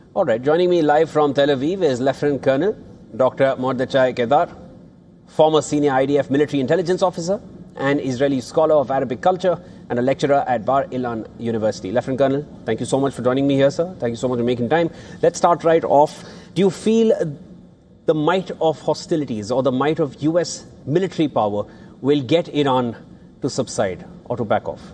All right, joining me live from Tel Aviv is Lieutenant Colonel Dr. Mordechai Kedar, former senior IDF military intelligence officer, an Israeli scholar of Arabic culture, and a lecturer at Bar Ilan University. Lieutenant Colonel, thank you so much for joining me here, sir. Thank you so much for making time. Let's start right off. Do you feel the might of hostilities or the might of U.S. military power will get Iran to subside or to back off?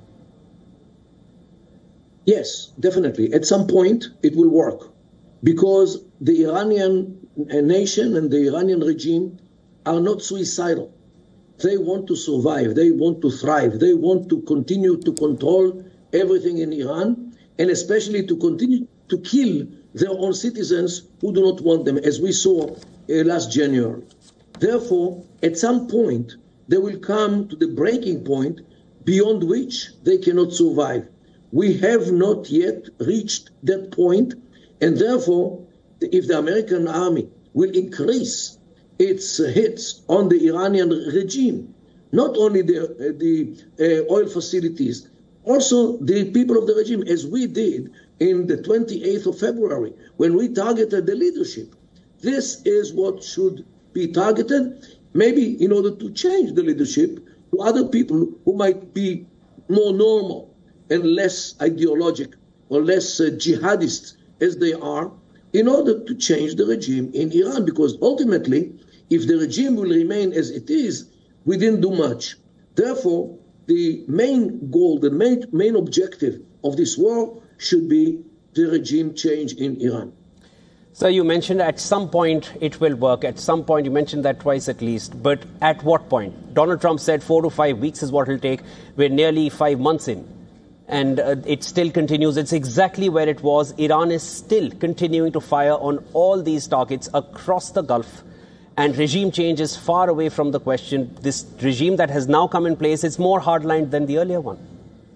Yes, definitely. At some point, it will work because the Iranian nation and the Iranian regime are not suicidal. They want to survive. They want to thrive. They want to continue to control everything in Iran, and especially to continue to kill their own citizens who do not want them, as we saw last January. Therefore, at some point, they will come to the breaking point beyond which they cannot survive. We have not yet reached that point, and therefore, if the American army will increase its hits on the Iranian regime, not only the oil facilities, also the people of the regime, as we did in the 28th of February, when we targeted the leadership. This is what should be targeted, maybe in order to change the leadership to other people who might be more normal and less ideologic or less jihadist as they are, in order to change the regime in Iran. Because ultimately, if the regime will remain as it is, we didn't do much. Therefore, the main goal, the main objective of this war should be the regime change in Iran. So you mentioned at some point it will work. At some point, you mentioned that twice at least. But at what point? Donald Trump said 4 to 5 weeks is what it'll take. We're nearly 5 months in. And it still continues. It's exactly where it was. Iran is still continuing to fire on all these targets across the Gulf. And regime change is far away from the question. This regime that has now come in place is more hardlined than the earlier one.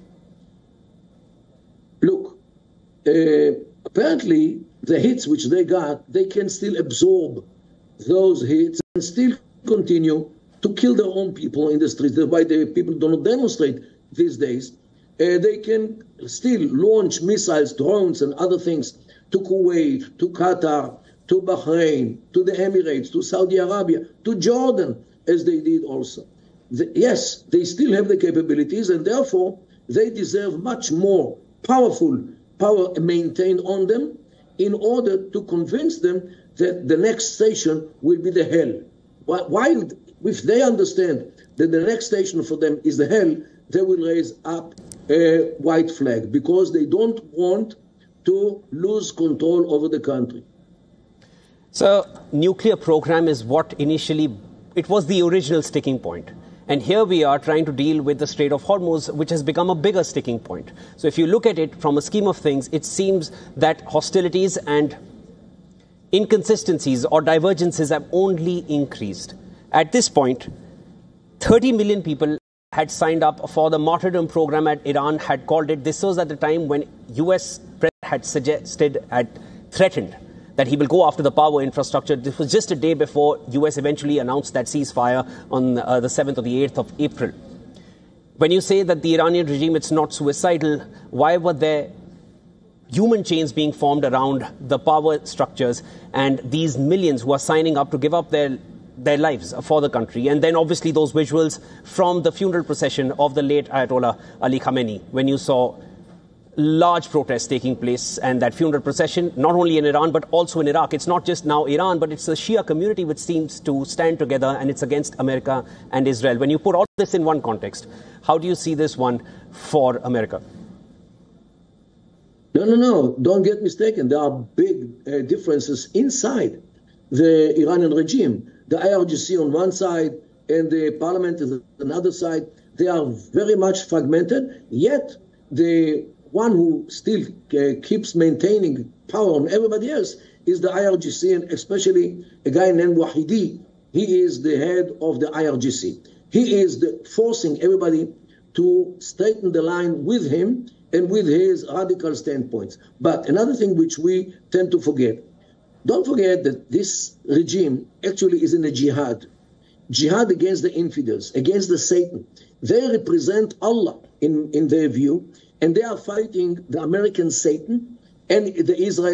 Look, apparently the hits which they got, they can still absorb those hits and still continue to kill their own people in the streets. That's why the people do not demonstrate these days. They can still launch missiles, drones, and other things to Kuwait, to Qatar, to Bahrain, to the Emirates, to Saudi Arabia, to Jordan, as they did also. Yes, they still have the capabilities, and therefore they deserve much more power maintained on them in order to convince them that the next station will be the hell. While if they understand that the next station for them is the hell, they will raise up a white flag because they don't want to lose control over the country. So, nuclear program is what initially, it was the original sticking point. And here we are trying to deal with the Strait of Hormuz, which has become a bigger sticking point. So if you look at it from a scheme of things, it seems that hostilities and inconsistencies or divergences have only increased. At this point, 30 million people had signed up for the martyrdom program at Iran, had called it. This was at the time when US president had threatened that he will go after the power infrastructure. This was just a day before US eventually announced that ceasefire on the 7th or the 8th of April. When you say that the Iranian regime, it's not suicidal, why were there human chains being formed around the power structures and these millions who are signing up to give up their lives for the country? And then obviously those visuals from the funeral procession of the late Ayatollah Ali Khamenei, when you saw large protests taking place, and that funeral procession, not only in Iran, but also in Iraq. It's not just now Iran, but it's the Shia community which seems to stand together, and it's against America and Israel. When you put all this in one context, how do you see this one for America? No. Don't get mistaken. There are big differences inside the Iranian regime. The IRGC on one side and the parliament is on another side. They are very much fragmented, yet the one who still keeps maintaining power on everybody else is the IRGC, and especially a guy named Wahidi. He is the head of the IRGC. He is forcing everybody to straighten the line with him and with his radical standpoints. But another thing which we tend to forget, don't forget that this regime actually is in a jihad against the infidels, against the Satan. They represent Allah in their view, and they are fighting the American Satan and the Israel